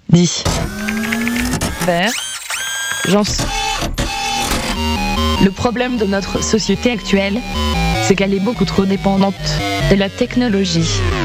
10. Vert. Le problème de notre société actuelle, c'est qu'elle est beaucoup trop dépendante de la technologie.